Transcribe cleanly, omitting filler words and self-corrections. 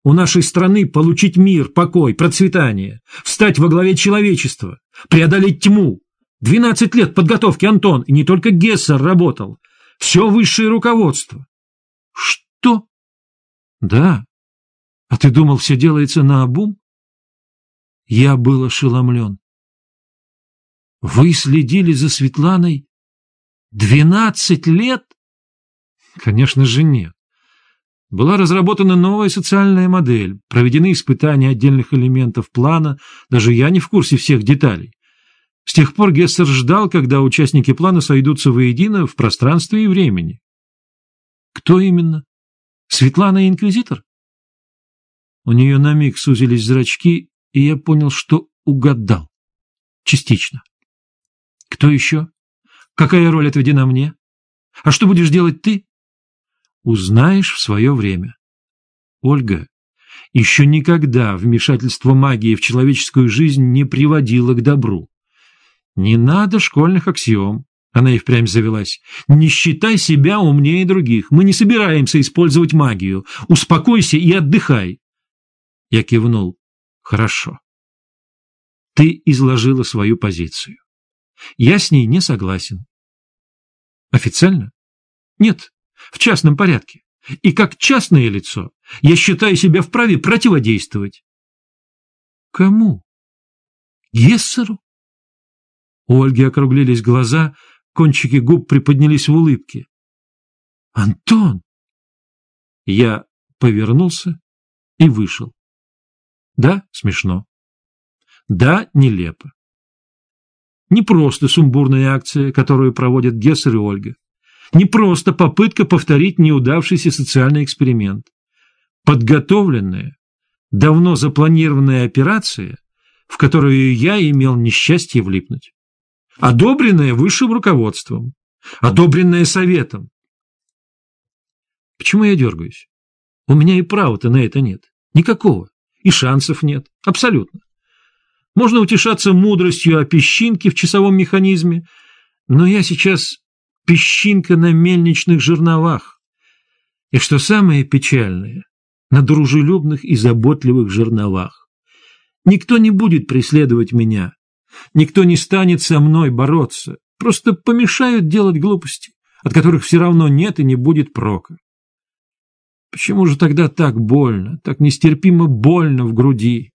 у нашей страны получить мир, покой, процветание, встать во главе человечества, преодолеть тьму. 12 лет подготовки, Антон, и не только Гессер работал. Все высшее руководство. Что? Да. А ты думал, все делается наобум? Я был ошеломлен. Вы следили за Светланой 12 лет? Конечно же нет. Была разработана новая социальная модель, проведены испытания отдельных элементов плана, даже я не в курсе всех деталей. С тех пор Гессер ждал, когда участники плана сойдутся воедино в пространстве и времени. Кто именно? Светлана Инквизитор? У нее на миг сузились зрачки, и я понял, что угадал. Частично. Кто еще? Какая роль отведена мне? А что будешь делать ты? Узнаешь в свое время. Ольга, еще никогда вмешательство магии в человеческую жизнь не приводило к добру. Не надо школьных аксиом. Она и впрямь завелась. Не считай себя умнее других. Мы не собираемся использовать магию. Успокойся и отдыхай. Я кивнул. Хорошо. Ты изложила свою позицию. Я с ней не согласен. Официально? Нет, в частном порядке. И как частное лицо я считаю себя вправе противодействовать. Кому? Гессеру? У Ольги округлились глаза, кончики губ приподнялись в улыбке. «Антон!» Я повернулся и вышел. Да, смешно. Да, нелепо. Не просто сумбурная акция, которую проводят Гессер и Ольга. Не просто попытка повторить неудавшийся социальный эксперимент. Подготовленная, давно запланированная операция, в которую я имел несчастье влипнуть. Одобренная высшим руководством, одобренная советом. Почему я дергаюсь? У меня и права-то на это нет. Никакого. И шансов нет. Абсолютно. Можно утешаться мудростью о песчинке в часовом механизме, но я сейчас песчинка на мельничных жерновах. И что самое печальное, на дружелюбных и заботливых жерновах. Никто не будет преследовать меня. Никто не станет со мной бороться, просто помешают делать глупости, от которых все равно нет и не будет прока. Почему же тогда так больно, так нестерпимо больно в груди?